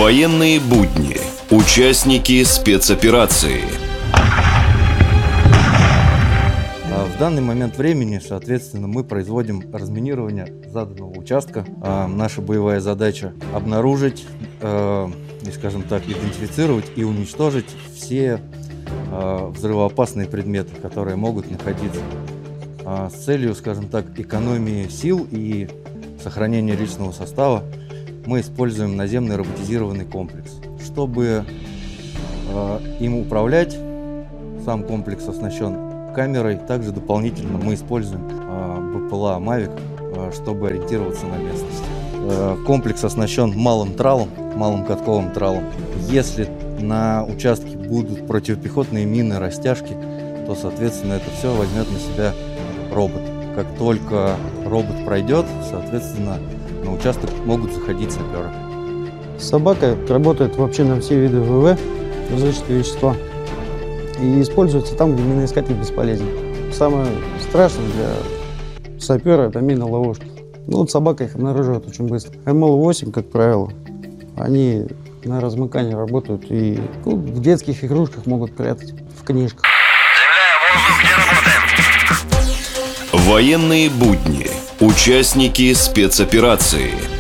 Военные будни. Участники спецоперации. В данный момент времени, соответственно, мы производим разминирование заданного участка. Наша боевая задача – обнаружить, скажем так, идентифицировать и уничтожить все взрывоопасные предметы, которые могут находиться. С целью, скажем так, экономии сил и сохранения личного состава мы используем наземный роботизированный комплекс. Чтобы им управлять, сам комплекс оснащен камерой. Также дополнительно мы используем БПЛА «Мавик», чтобы ориентироваться на местность. Комплекс оснащен малым тралом, малым катковым тралом. Если на участке будут противопехотные мины, растяжки, то, соответственно, это все возьмет на себя робот. Как только робот пройдет, соответственно, на участок могут заходить саперы. Собака работает вообще на все виды ВВ, взрывчатые вещества, и используется там, где миноискатель бесполезен. Самое страшное для сапера – это мины-ловушки. Собака их обнаруживает очень быстро. МЛ-8, как правило, они на размыкании работают и в детских игрушках могут прятать, в книжках. Военные будни. Участники спецоперации.